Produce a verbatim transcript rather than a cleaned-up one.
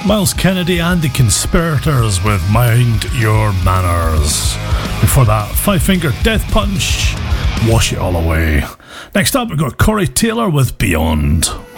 Miles Kennedy and the Conspirators with Mind Your Manners. Before that, Five Finger Death Punch, Wash It All Away. Next up, we've got Corey Taylor with Beyond.